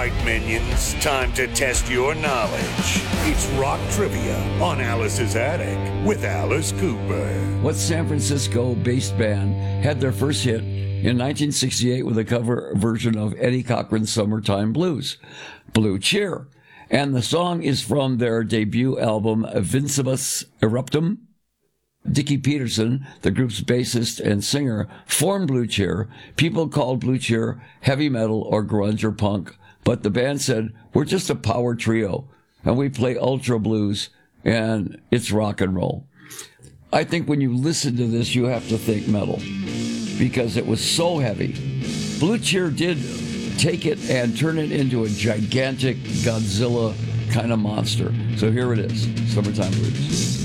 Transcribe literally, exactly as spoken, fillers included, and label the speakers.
Speaker 1: right, minions. Time to test your knowledge. It's Rock Trivia on Alice's Attic with Alice Cooper.
Speaker 2: What San Francisco-based band had their first hit in nineteen sixty-eight with a cover version of Eddie Cochran's Summertime Blues? Blue Cheer. And the song is from their debut album, Vincebus Eruptum. Dickie Peterson, the group's bassist and singer, formed Blue Cheer. People called Blue Cheer heavy metal or grunge or punk, but the band said, we're just a power trio, and we play ultra blues, and it's rock and roll. I think when you listen to this, you have to think metal, because it was so heavy. Blue Cheer did take it and turn it into a gigantic Godzilla kind of monster. So here it is, Summertime Blues.